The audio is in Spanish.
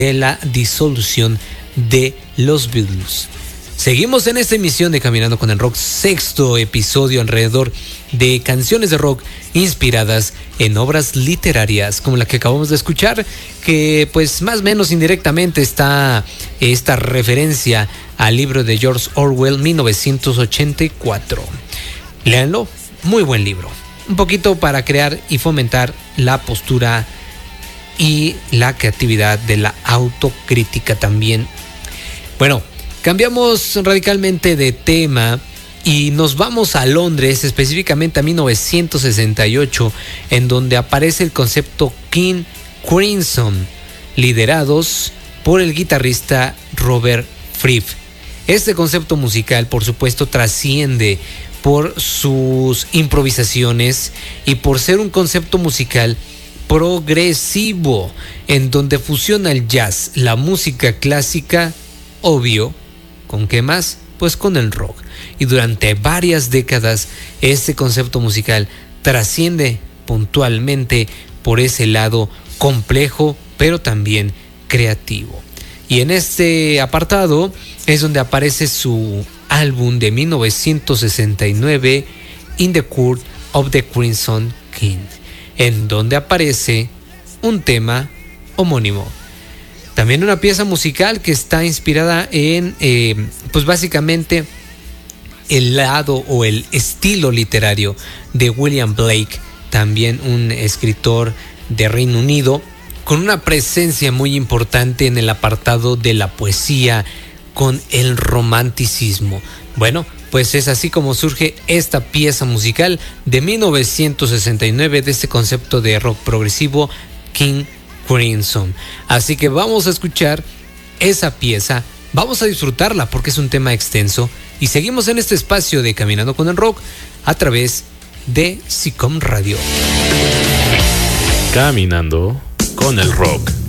de la disolución de los Beatles. Seguimos en esta emisión de Caminando con el Rock, sexto episodio alrededor de canciones de rock inspiradas en obras literarias como la que acabamos de escuchar, que pues más o menos indirectamente está esta referencia al libro de George Orwell, 1984. Léanlo, muy buen libro. Un poquito para crear y fomentar la postura y la creatividad de la autocrítica también. Bueno, cambiamos radicalmente de tema y nos vamos a Londres, específicamente a 1968, en donde aparece el concepto King Crimson, liderados por el guitarrista Robert Fripp. Este concepto musical, por supuesto, trasciende por sus improvisaciones y por ser un concepto musical progresivo, en donde fusiona el jazz, la música clásica, obvio, ¿con qué más? Pues con el rock. Y durante varias décadas este concepto musical trasciende puntualmente por ese lado complejo, pero también creativo. Y en este apartado es donde aparece su álbum de 1969, In the Court of the Crimson King, en donde aparece un tema homónimo. También una pieza musical que está inspirada en, pues básicamente, el lado o el estilo literario de William Blake, también un escritor de Reino Unido, con una presencia muy importante en el apartado de la poesía con el romanticismo. Bueno, pues es así como surge esta pieza musical de 1969 de este concepto de rock progresivo, King Crimson. Así que vamos a escuchar esa pieza, vamos a disfrutarla porque es un tema extenso y seguimos en este espacio de Caminando con el Rock a través de SICOM Radio. Caminando con el Rock.